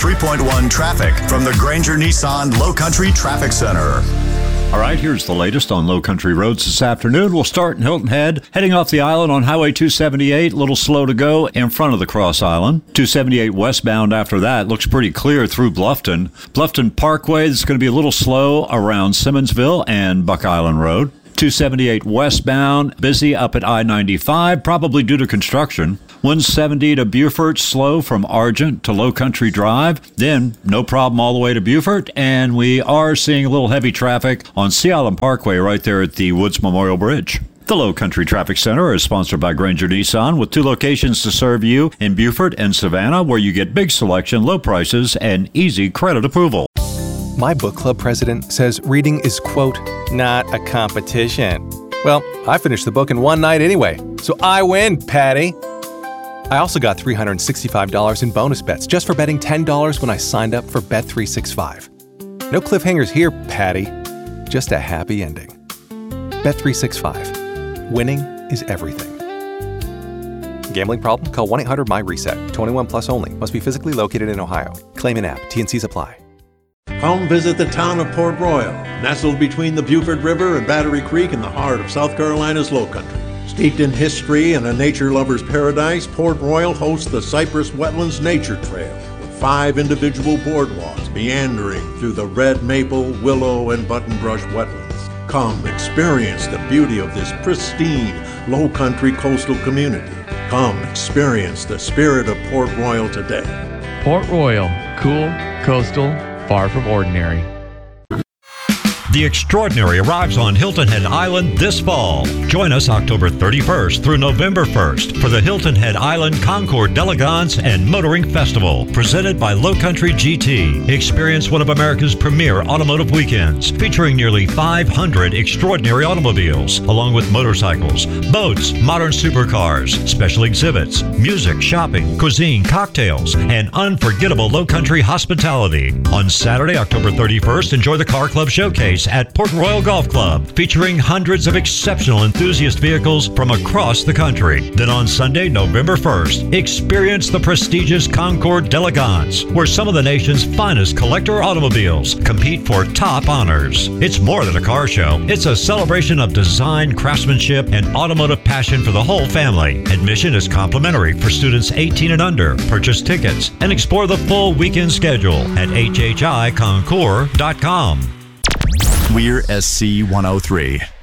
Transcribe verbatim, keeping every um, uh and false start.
three point one traffic from the Granger Nissan Low Country Traffic Center. All right, here's the latest on Low Country roads this afternoon. We'll start in Hilton Head, heading off the island on Highway two seventy-eight, a little slow to go in front of the Cross Island. two seventy-eight westbound after that looks pretty clear through Bluffton. Bluffton Parkway is going to be a little slow around Simmonsville and Buck Island Road. two seventy-eight westbound, busy up at I ninety-five, probably due to construction. one seventy to Beaufort, slow from Argent to Low Country Drive. Then, no problem all the way to Beaufort. And we are seeing a little heavy traffic on Sea Island Parkway right there at the Woods Memorial Bridge. The Low Country Traffic Center is sponsored by Granger Nissan, with two locations to serve you in Beaufort and Savannah, where you get big selection, low prices, and easy credit approval. My book club president says reading is, quote, not a competition. Well, I finished the book in one night anyway, so I win, Patty. I also got three hundred sixty-five dollars in bonus bets just for betting ten dollars when I signed up for Bet three sixty-five. No cliffhangers here, Patty. Just a happy ending. Bet three sixty-five. Winning is everything. Gambling problem? Call one eight hundred M Y reset. twenty-one plus only. Must be physically located in Ohio. Claim in app. T and Cs apply. Come visit the town of Port Royal, nestled between the Beaufort River and Battery Creek in the heart of South Carolina's Low Country. Steeped in history and a nature lover's paradise, Port Royal hosts the Cypress Wetlands Nature Trail, with five individual boardwalks meandering through the red maple, willow, and buttonbrush wetlands. Come experience the beauty of this pristine, low country coastal community. Come experience the spirit of Port Royal today. Port Royal, cool, coastal, far from ordinary. The Extraordinary arrives on Hilton Head Island this fall. Join us October thirty-first through November first for the Hilton Head Island Concord D'Elegance and Motoring Festival, presented by Low Country G T. Experience one of America's premier automotive weekends, featuring nearly five hundred extraordinary automobiles, along with motorcycles, boats, modern supercars, special exhibits, music, shopping, cuisine, cocktails, and unforgettable Low Country hospitality. On Saturday, October thirty-first, enjoy the Car Club Showcase at Port Royal Golf Club, featuring hundreds of exceptional enthusiast vehicles from across the country. Then on Sunday, November first, experience the prestigious Concord D'Elegance, where some of the nation's finest collector automobiles compete for top honors. It's more than a car show. It's a celebration of design, craftsmanship, and automotive passion for the whole family. Admission is complimentary for students eighteen and under. Purchase tickets and explore the full weekend schedule at H H I concours dot com. We're S C one oh three.